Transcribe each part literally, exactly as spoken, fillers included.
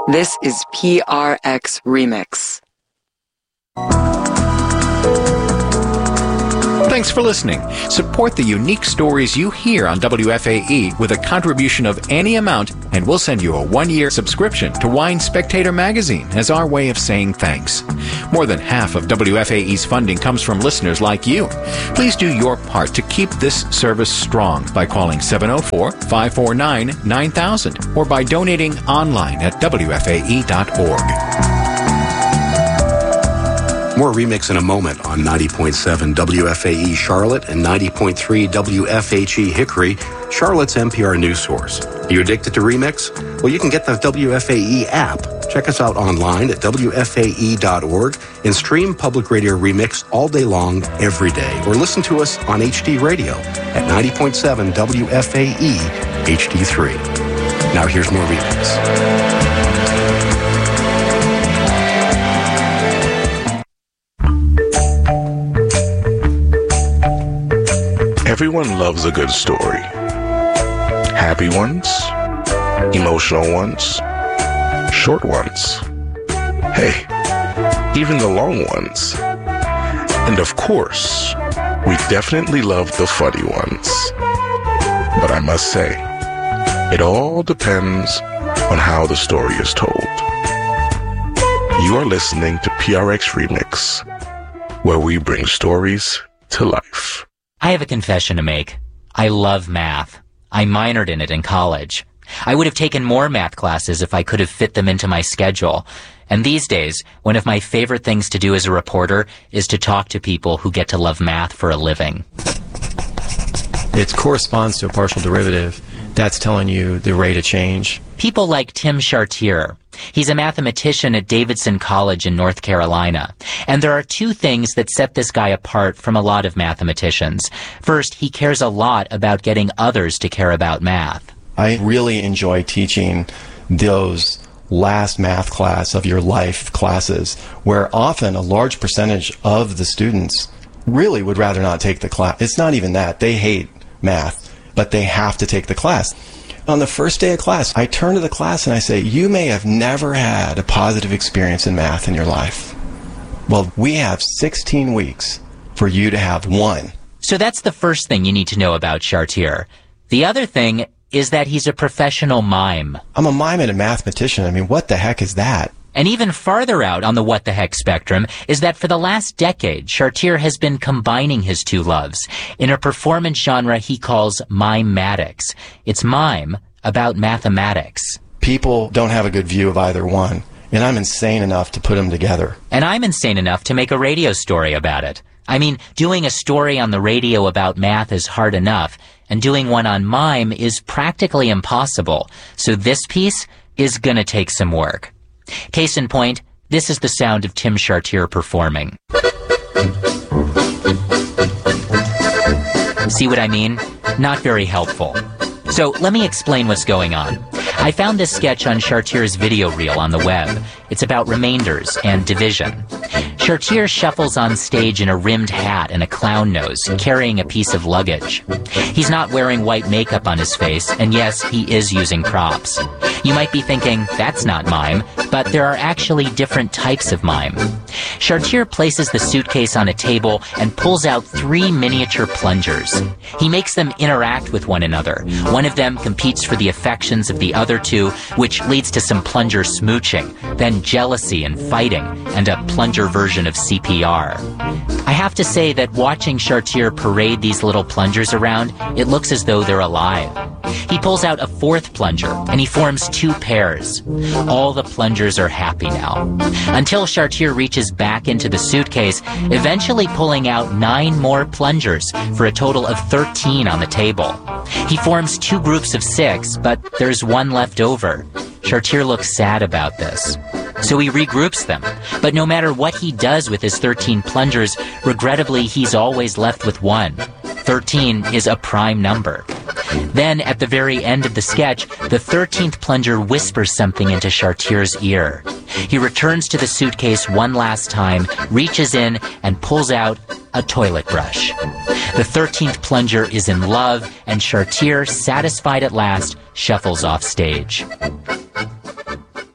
This is P R X Remix. Thanks for listening. Support the unique stories you hear on W F A E with a contribution of any amount, and we'll send you a one-year subscription to Wine Spectator magazine as our way of saying thanks. More than half of W F A E's funding comes from listeners like you. Please do your part to keep this service strong by calling seven oh four, five four nine, nine thousand or by donating online at W F A E dot org. More Remix in a moment on ninety point seven W F A E Charlotte and ninety point three W F H E Hickory, Charlotte's N P R news source. Are you addicted to Remix? Well, you can get the W F A E app. Check us out online at W F A E dot org and stream Public Radio Remix all day long, every day. Or listen to us on H D Radio at ninety point seven W F A E H D three. Now here's more Remix. Everyone loves a good story. Happy ones, emotional ones, short ones. Hey, even the long ones. And of course, we definitely love the funny ones. But I must say, it all depends on how the story is told. You are listening to P R X Remix, where we bring stories to life. I have a confession to make. I love math. I minored in it in college. I would have taken more math classes if I could have fit them into my schedule. And these days, one of my favorite things to do as a reporter is to talk to people who get to love math for a living. It corresponds to a partial derivative. That's telling you the rate of change. People like Tim Chartier. He's a mathematician at Davidson College in North Carolina. And there are two things that set this guy apart from a lot of mathematicians. First, he cares a lot about getting others to care about math. I really enjoy teaching those last math class of your life classes, where often a large percentage of the students really would rather not take the class. It's not even that. They hate math, but they have to take the class. On the first day of class, I turn to the class and I say, you may have never had a positive experience in math in your life. Well, we have sixteen weeks for you to have one. So that's the first thing you need to know about Chartier. The other thing is that he's a professional mime. I'm a mime and a mathematician. I mean, what the heck is that? And even farther out on the what the heck spectrum is that for the last decade, Chartier has been combining his two loves in a performance genre he calls mimatics. It's mime about mathematics. People don't have a good view of either one, and I'm insane enough to put them together. And I'm insane enough to make a radio story about it. I mean, doing a story on the radio about math is hard enough, and doing one on mime is practically impossible. So this piece is gonna take some work. Case in point, this is the sound of Tim Chartier performing. See what I mean? Not very helpful. So let me explain what's going on. I found this sketch on Chartier's video reel on the web. It's about remainders and division. Chartier shuffles on stage in a rimmed hat and a clown nose, carrying a piece of luggage. He's not wearing white makeup on his face, and yes, he is using props. You might be thinking, that's not mime, but there are actually different types of mime. Chartier places the suitcase on a table and pulls out three miniature plungers. He makes them interact with one another. One of them competes for the affections of the other two, which leads to some plunger smooching, then jealousy and fighting, and a plunger version of C P R. I have to say that watching Chartier parade these little plungers around, it looks as though they're alive. He pulls out a fourth plunger, and he forms two pairs. All the plungers are happy now. Until Chartier reaches back into the suitcase, eventually pulling out nine more plungers for a total of thirteen on the table. He forms two groups of six, but there's one left over. Chartier looks sad about this. So he regroups them. But no matter what he does with his thirteen plungers, regrettably he's always left with one. thirteen is a prime number. Then, at the very end of the sketch, the thirteenth plunger whispers something into Chartier's ear. He returns to the suitcase one last time, reaches in, and pulls out a toilet brush. The thirteenth plunger is in love, and Chartier, satisfied at last, shuffles off stage.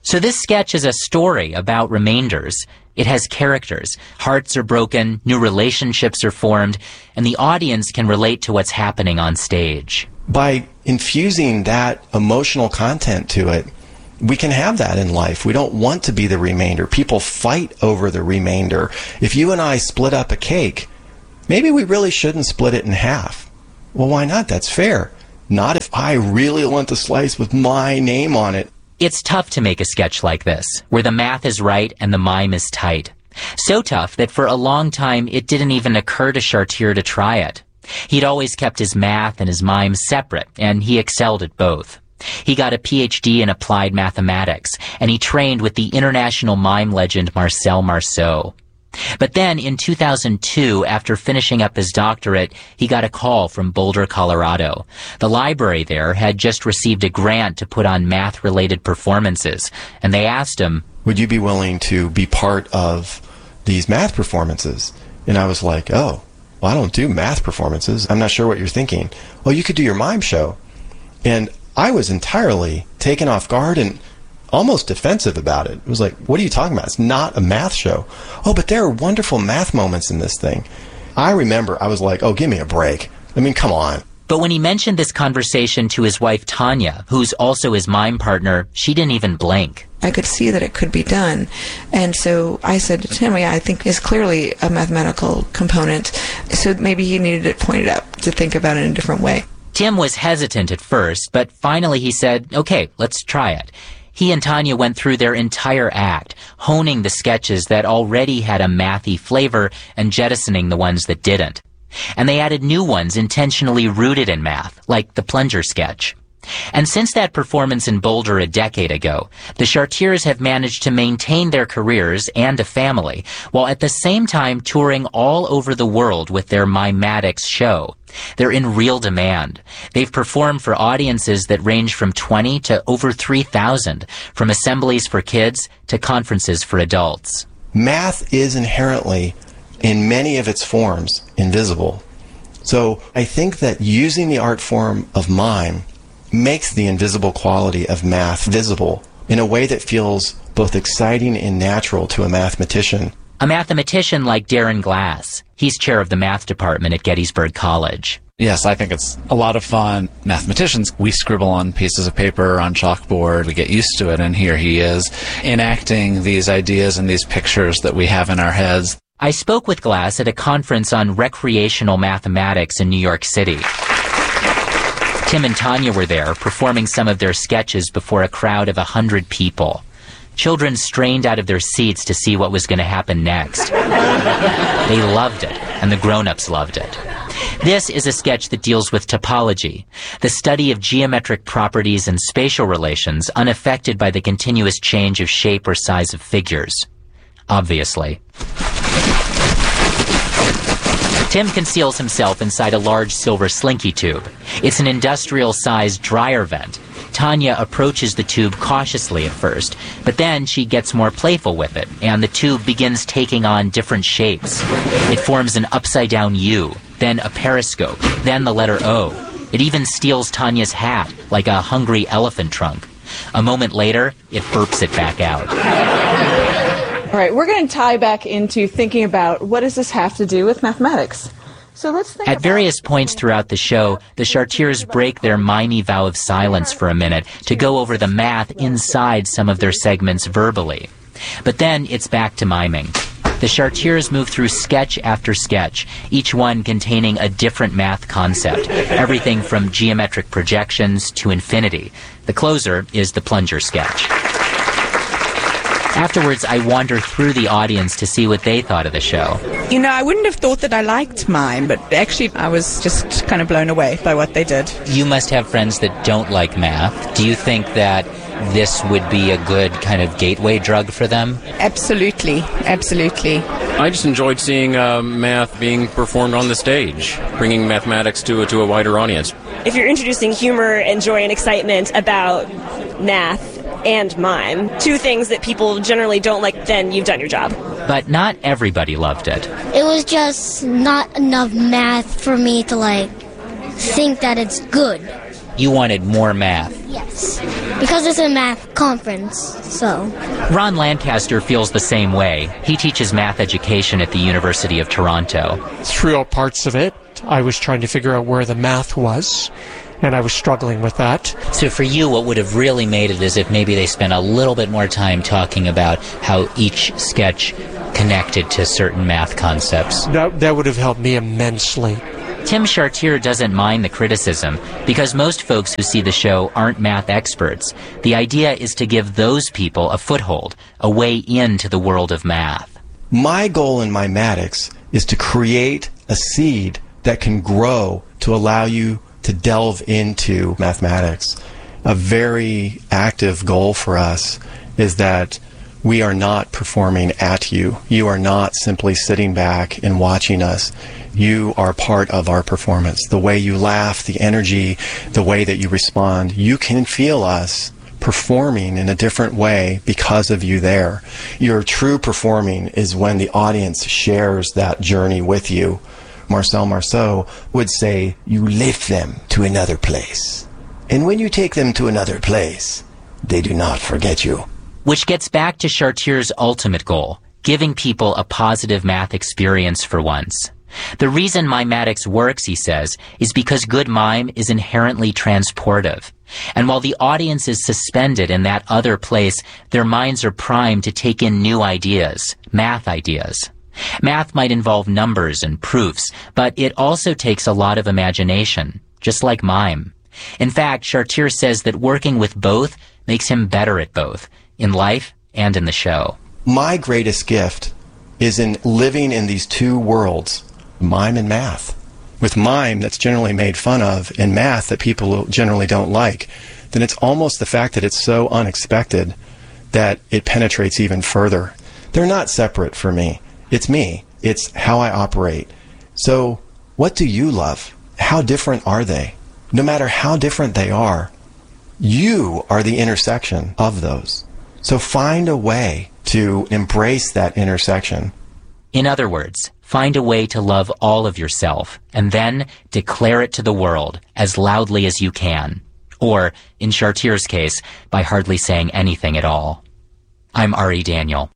So this sketch is a story about remainders. It has characters. Hearts are broken, new relationships are formed, and the audience can relate to what's happening on stage. By infusing that emotional content to it, we can have that in life. We don't want to be the remainder. People fight over the remainder. If you and I split up a cake, maybe we really shouldn't split it in half. Well, why not? That's fair. Not if I really want the slice with my name on it. It's tough to make a sketch like this, where the math is right and the mime is tight. So tough that for a long time it didn't even occur to Chartier to try it. He'd always kept his math and his mime separate, and he excelled at both. He got a P H D in applied mathematics, and he trained with the international mime legend Marcel Marceau. But then, in two thousand two, after finishing up his doctorate, he got a call from Boulder, Colorado. The library there had just received a grant to put on math-related performances, and they asked him, would you be willing to be part of these math performances? And I was like, oh, well, I don't do math performances. I'm not sure what you're thinking. Well, you could do your mime show. And I was entirely taken off guard and almost defensive about it. It was like, what are you talking about? It's not a math show. Oh, but there are wonderful math moments in this thing. I remember I was like, oh, give me a break. I mean, come on. But when he mentioned this conversation to his wife, Tanya, who's also his mime partner, she didn't even blink. I could see that it could be done. And so I said to Tim, yeah, I think it's clearly a mathematical component. So maybe he needed it pointed out to think about it in a different way. Tim was hesitant at first, but finally he said, okay, let's try it. He and Tanya went through their entire act, honing the sketches that already had a mathy flavor and jettisoning the ones that didn't. And they added new ones intentionally rooted in math, like the plunger sketch. And since that performance in Boulder a decade ago, the Chartiers have managed to maintain their careers and a family, while at the same time touring all over the world with their Mimatics show. They're in real demand. They've performed for audiences that range from twenty to over three thousand, from assemblies for kids to conferences for adults. Math is inherently, in many of its forms, invisible. So I think that using the art form of mime makes the invisible quality of math visible in a way that feels both exciting and natural to a mathematician. A mathematician like Darren Glass. He's chair of the math department at Gettysburg College. Yes, I think it's a lot of fun. Mathematicians, we scribble on pieces of paper, on chalkboard, we get used to it, and here he is enacting these ideas and these pictures that we have in our heads. I spoke with Glass at a conference on recreational mathematics in New York City. Tim and Tanya were there, performing some of their sketches before a crowd of a hundred people. Children strained out of their seats to see what was going to happen next. They loved it, and the grown-ups loved it. This is a sketch that deals with topology, the study of geometric properties and spatial relations unaffected by the continuous change of shape or size of figures. Obviously. Tim conceals himself inside a large silver slinky tube. It's an industrial-sized dryer vent. Tanya approaches the tube cautiously at first, but then she gets more playful with it, and the tube begins taking on different shapes. It forms an upside-down U, then a periscope, then the letter O. It even steals Tanya's hat, like a hungry elephant trunk. A moment later, it burps it back out. All right, we're going to tie back into thinking about what does this have to do with mathematics. So let's think At various points throughout the show, the Chartiers break their mimey vow of silence for a minute to go over the math inside some of their segments verbally. But then it's back to miming. The Chartiers move through sketch after sketch, each one containing a different math concept, everything from geometric projections to infinity. The closer is the plunger sketch. Afterwards, I wander through the audience to see what they thought of the show. You know, I wouldn't have thought that I liked mime, but actually I was just kind of blown away by what they did. You must have friends that don't like math. Do you think that this would be a good kind of gateway drug for them? Absolutely, absolutely. I just enjoyed seeing uh, math being performed on the stage, bringing mathematics to a, to a wider audience. If you're introducing humor and joy and excitement about math and mime, two things that people generally don't like, then you've done your job. But not everybody loved it. It was just not enough math for me to, like, think that it's good. You wanted more math. Yes. Because it's a math conference, so. Ron Lancaster feels the same way. He teaches math education at the University of Toronto. Through all parts of it, I was trying to figure out where the math was, and I was struggling with that. So for you, what would have really made it is if maybe they spent a little bit more time talking about how each sketch connected to certain math concepts. That, that would have helped me immensely. Tim Chartier doesn't mind the criticism because most folks who see the show aren't math experts. The idea is to give those people a foothold, a way into the world of math. My goal in Mimatics is to create a seed that can grow to allow you to delve into mathematics. A very active goal for us is that we are not performing at you. You are not simply sitting back and watching us. You are part of our performance. The way you laugh, the energy, the way that you respond, you can feel us performing in a different way because of you there. Your true performing is when the audience shares that journey with you. Marcel Marceau would say, you lift them to another place. And when you take them to another place, they do not forget you. Which gets back to Chartier's ultimate goal, giving people a positive math experience for once. The reason Mimatics works, he says, is because good mime is inherently transportive. And while the audience is suspended in that other place, their minds are primed to take in new ideas, math ideas. Math might involve numbers and proofs, but it also takes a lot of imagination, just like mime. In fact, Chartier says that working with both makes him better at both, in life and in the show. My greatest gift is in living in these two worlds, mime and math. With mime that's generally made fun of and math that people generally don't like, then it's almost the fact that it's so unexpected that it penetrates even further. They're not separate for me. It's me. It's how I operate. So what do you love? How different are they? No matter how different they are, you are the intersection of those. So find a way to embrace that intersection. In other words, find a way to love all of yourself and then declare it to the world as loudly as you can. Or, in Chartier's case, by hardly saying anything at all. I'm Ari Daniel.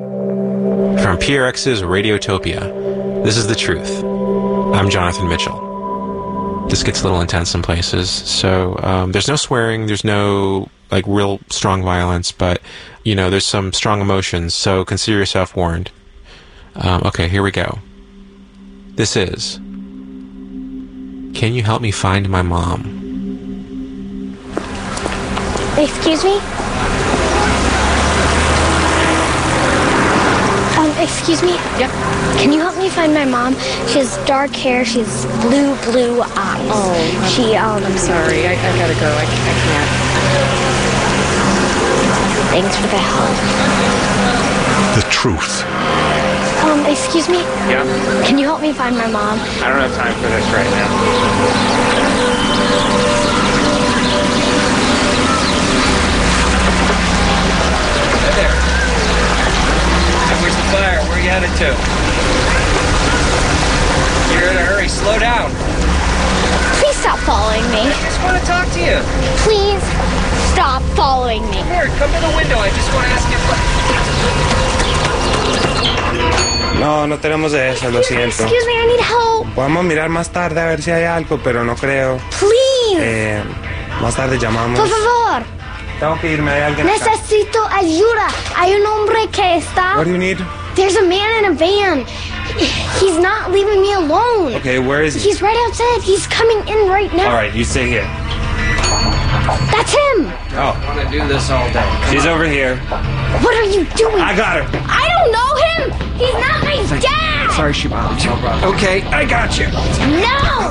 From P R X's Radiotopia, this is The Truth. I'm Jonathan Mitchell. This gets a little intense in places, so um, there's no swearing, there's no like real strong violence, but you know, there's some strong emotions, so consider yourself warned. Um, okay, here we go. This is Can You Help Me Find My Mom? Excuse me? Um, excuse me? Yep. Can you help me find my mom? She has dark hair. She has blue, blue eyes. Oh, she, um... I'm sorry. I, I gotta go. I, I can't. Thanks for the help. The truth. Um, excuse me? Yeah? Can you help me find my mom? I don't have time for this right now. Hey there. Hey, where's the fire? Where are you headed to? You're in a hurry. Slow down. Please stop following me. I just want to talk to you. Please stop following me. Come here. Come to the window. I just want to ask you a question. No, no tenemos de eso, lo siento. Excuse me, I need help. Podemos mirar más tarde a ver si hay algo, pero no creo. Please. Eh, más tarde llamamos. Por favor. Tengo que irme, hay alguien acá. Necesito ayuda. Hay un hombre que está... What do you need? There's a man in a van. He's not leaving me alone. Okay, where is he? He's right outside. He's coming in right now. All right, you stay here. That's him. Oh, I want to do this all day. Come She's on. over here. What are you doing? I got her. I don't know him. He's not my dad. Sorry she bothered you. Okay, I got you. No.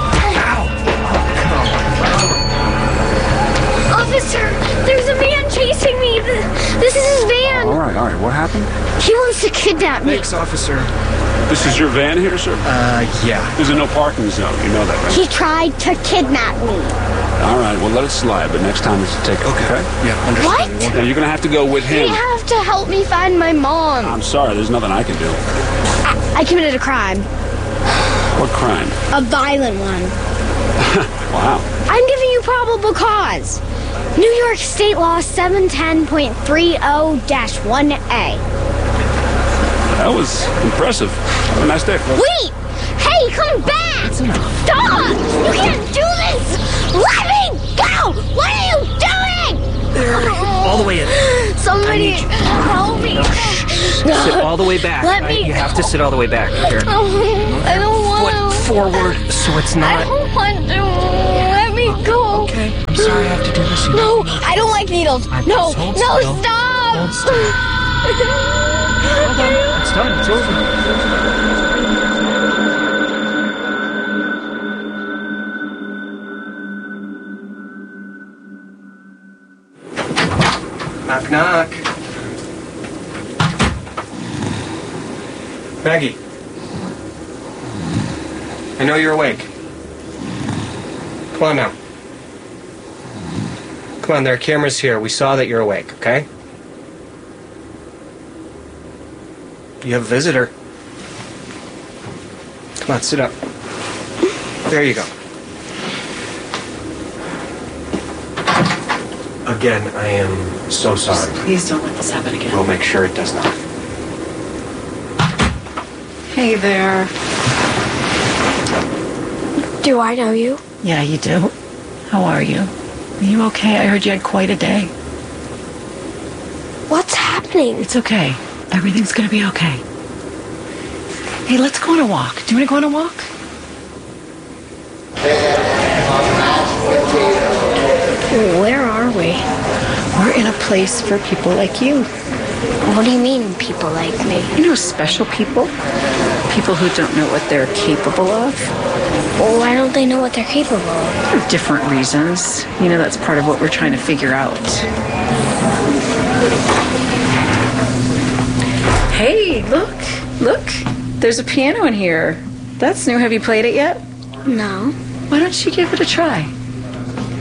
Officer, there's a man chasing me. This is his van. All right, all right. What happened? He wants to kidnap me. Thanks, officer. This is your van here, sir? Uh, yeah. There's a no parking zone. You know that, right? He tried to kidnap me. All right, well, let it slide, but next time it's a ticket, okay? okay? Yeah, understood. What? Now, you're going to have to go with him. You have to help me find my mom. I'm sorry, there's nothing I can do. I, I committed a crime. What crime? A violent one. Wow. I'm giving you probable cause. New York State Law seven ten point three zero dash one A. That was impressive. Have a nice day, folks. Wait! Hey, come back! Stop! You can't do this! Let me go! What are you doing? All the way in. Somebody help me. Sit all the way back. Let right? me You have to sit all the way back. Here. I don't want Foot to. forward so it's I not... don't want to. Let me go. Okay, I'm sorry I have to do this. You No, I don't like needles. I- No, hold no, still. stop. Hold still. Hold on. It's done. It's over. Knock, knock. Maggie. I know you're awake. Come on now. Come on, there are cameras here. We saw that you're awake, okay? You have a visitor. Come on, sit up. There you go. Again, I am so sorry. Please don't let this happen again. We'll make sure it does not. Hey there. Do I know you? Yeah, you do. How are you? Are you okay? I heard you had quite a day. What's happening? It's okay. Everything's gonna be okay. Hey, let's go on a walk. Do you want to go on a walk? Where are we? We're in a place for people like you. What do you mean, people like me? You know, special people. People who don't know what they're capable of. Well, why don't they know what they're capable of? For different reasons. You know, that's part of what we're trying to figure out. Hey, look. Look. There's a piano in here. That's new. Have you played it yet? No. Why don't you give it a try?